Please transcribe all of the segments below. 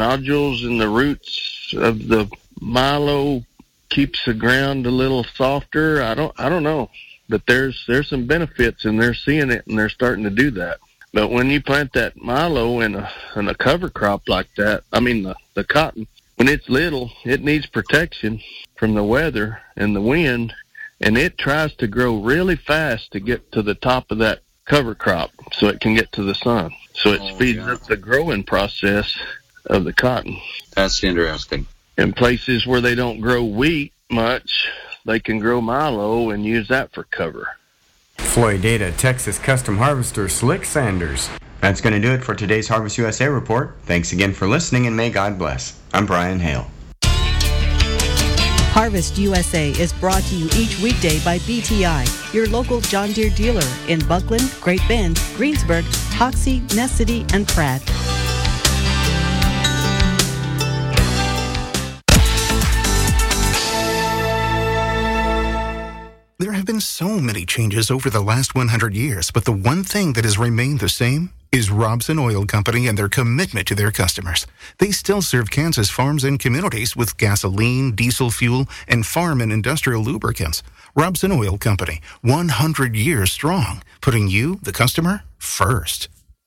nodules in the roots of the milo keeps the ground a little softer. I don't know, but there's some benefits, and they're seeing it, and they're starting to do that. But when you plant that milo in a cover crop like that, I mean the cotton, when it's little, it needs protection from the weather and the wind, and it tries to grow really fast to get to the top of that cover crop so it can get to the sun. So it speeds up the growing process of the cotton. That's interesting. In places where they don't grow wheat much, they can grow milo and use that for cover. Floydada, Texas custom harvester Slick Sanders. That's going to do it for today's Harvest USA report. Thanks again for listening, and may God bless. I'm Brian Hale. Harvest USA is brought to you each weekday by BTI, your local John Deere dealer in Buckland, Great Bend, Greensburg, Hoxie, Ness City, and Pratt. There have been so many changes over the last 100 years, but the one thing that has remained the same is Robson Oil Company and their commitment to their customers. They still serve Kansas farms and communities with gasoline, diesel fuel, and farm and industrial lubricants. Robson Oil Company, 100 years strong, putting you, the customer, first.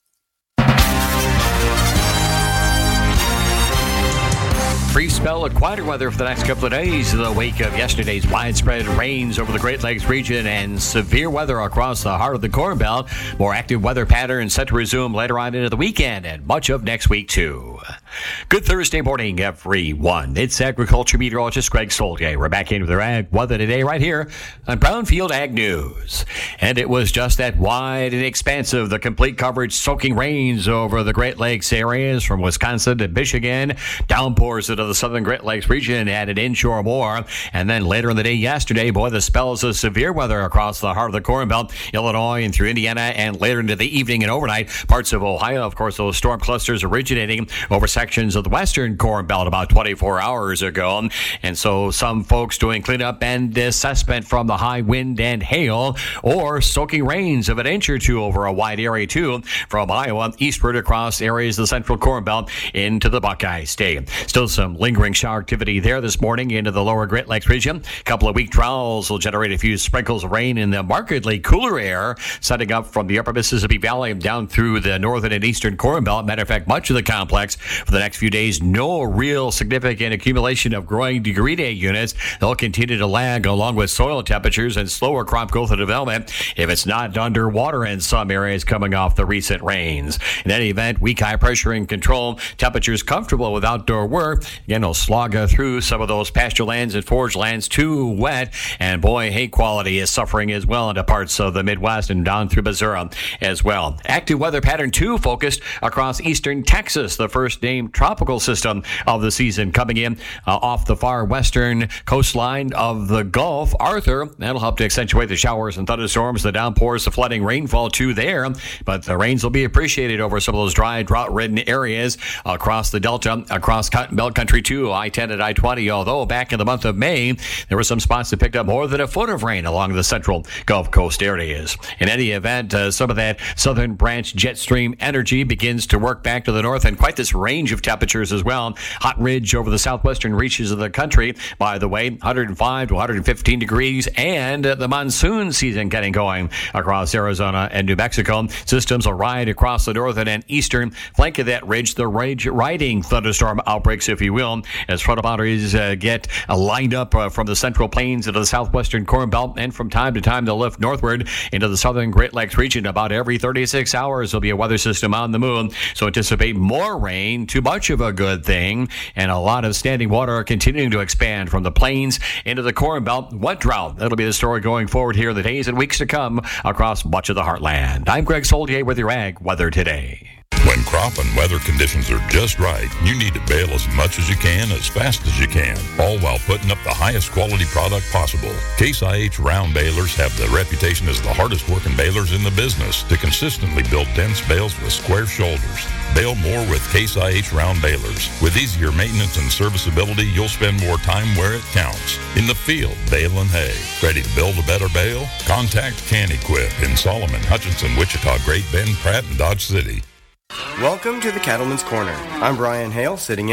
Brief spell of quieter weather for the next couple of days in the wake of yesterday's widespread rains over the Great Lakes region and severe weather across the heart of the Corn Belt. More active weather patterns set to resume later on into the weekend and much of next week, too. Good Thursday morning, everyone. It's agriculture meteorologist Greg Soldier. We're back into their ag weather today right here on Brownfield Ag News. And it was just that wide and expansive, the complete coverage, soaking rains over the Great Lakes areas from Wisconsin to Michigan, downpours into the southern Great Lakes region, added inshore more. And then later in the day yesterday, boy, the spells of severe weather across the heart of the Corn Belt, Illinois and through Indiana, and later into the evening and overnight, parts of Ohio. Of course, those storm clusters originating over sections of the western Corn Belt about 24 hours ago. And so some folks doing cleanup and assessment from the high wind and hail, or soaking rains of an inch or two over a wide area too, from Iowa eastward across areas of the central Corn Belt into the Buckeye State. Still some lingering shower activity there this morning into the lower Great Lakes region. A couple of weak troughs will generate a few sprinkles of rain in the markedly cooler air, setting up from the upper Mississippi Valley down through the northern and eastern Corn Belt. Matter of fact, much of the complex for the next few days, no real significant accumulation of growing degree day units. They'll continue to lag along with soil temperatures and slower crop growth and development if it's not underwater in some areas coming off the recent rains. In any event, weak high pressure in control, temperatures comfortable with outdoor work. Again, they'll slog through some of those pasture lands and forage lands too wet, and boy, hay quality is suffering as well into parts of the Midwest and down through Missouri as well. Active weather pattern 2 focused across eastern Texas, the first named tropical system of the season coming in off the far western coastline of the Gulf. Arthur, that'll help to accentuate the showers and thunderstorms, the downpours, the flooding rainfall too there, but the rains will be appreciated over some of those dry, drought-ridden areas across the Delta, across Cotton Belt country too, I-10 and I-20, although back in the month of May, there were some spots that picked up more than a foot of rain along the central Gulf Coast areas. In any event, some of that southern branch jet stream energy begins to work back to the north, and quite this range of temperatures as well. Hot ridge over the southwestern reaches of the country, by the way, 105 to 115 degrees, and the monsoon season getting going across Arizona and New Mexico. Systems will ride across the northern and eastern flank of that ridge, the riding thunderstorm outbreaks, if you will, as front boundaries get lined up from the central plains into the southwestern Corn Belt, and from time to time they'll lift northward into the southern Great Lakes region. About every 36 hours there'll be a weather system on the moon, so anticipate more rain, too much of a good thing, and a lot of standing water continuing to expand from the plains into the Corn Belt. What drought? That'll be the story going forward here in the days and weeks to come across much of the heartland. I'm Greg Soldier with your Ag Weather Today. When crop and weather conditions are just right, you need to bale as much as you can, as fast as you can, all while putting up the highest quality product possible. Case IH round balers have the reputation as the hardest working balers in the business to consistently build dense bales with square shoulders. Bale more with Case IH round balers. With easier maintenance and serviceability, you'll spend more time where it counts. In the field, baling hay. Ready to build a better bale? Contact Can-Equip in Solomon, Hutchinson, Wichita, Great Bend, Pratt, and Dodge City. Welcome to the Cattleman's Corner. I'm Brian Hale, sitting in